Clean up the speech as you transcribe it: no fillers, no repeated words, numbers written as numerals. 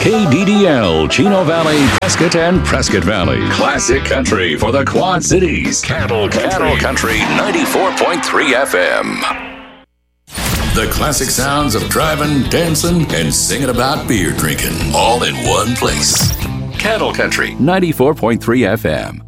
KDDL, Chino Valley, Prescott, and Prescott Valley. Classic country for the Quad Cities. Cattle Country 94.3 FM. The classic sounds of driving, dancing, and singing about beer drinking, all in one place. Cattle Country 94.3 FM.